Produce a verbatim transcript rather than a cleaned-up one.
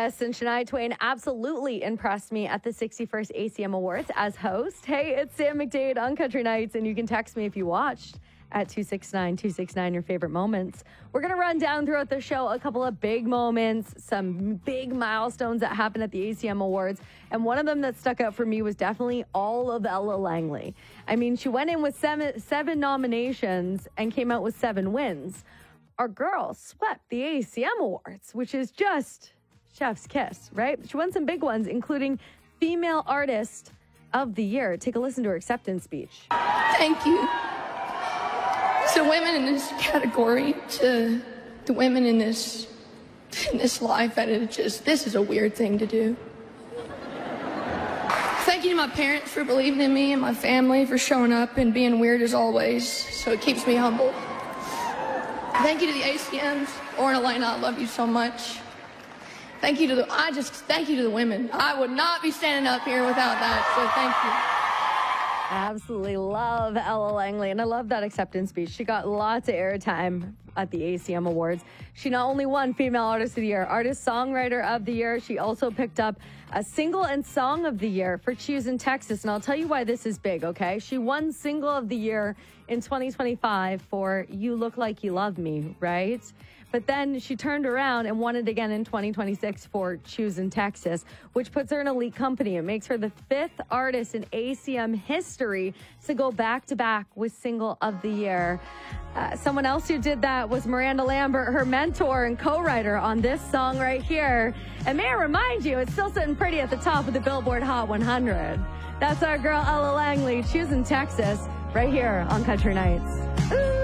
Yes, and Shania Twain absolutely impressed me at the sixty-first A C M Awards as host. Hey, it's Sam McDade on Country Nights, and you can text me if you watched at two six nine, two six nine, your favorite moments. We're going to run down throughout the show a couple of big moments, some big milestones that happened at the A C M Awards. And one of them that stuck out for me was definitely all of Ella Langley. I mean, she went in with seven, seven nominations and came out with seven wins. Our girl swept the A C M Awards, which is just chef's kiss, right? She won some big ones, including Female Artist of the Year. Take a listen to her acceptance speech. Thank you to women in this category, to the women in this in this life, that it just, this is a weird thing to do. Thank you to my parents for believing in me, and my family for showing up and being weird as always, so it keeps me humble. Thank you to the A C Ms. Lauren, Elena, I love you so much. Thank you to the, I just, thank you to the women. I would not be standing up here without that, so thank you. Absolutely love Ella Langley, and I love that acceptance speech. She got lots of airtime at the A C M Awards. She not only won Female Artist of the Year, Artist Songwriter of the Year, she also picked up a Single and Song of the Year for Choosing Texas, and I'll tell you why this is big, okay? She won Single of the Year in twenty twenty-five for You Look Like You Love Me, right? But then she turned around and won it again in twenty twenty-six for Choosing Texas, which puts her in elite company. It makes her the fifth artist in A C M history to go back-to-back with Single of the Year. Uh, someone else who did that was Miranda Lambert, her mentor and co-writer on this song right here. And may I remind you, it's still sitting pretty at the top of the Billboard Hot one hundred. That's our girl Ella Langley, Choosing Texas, right here on Country Nights. Ooh.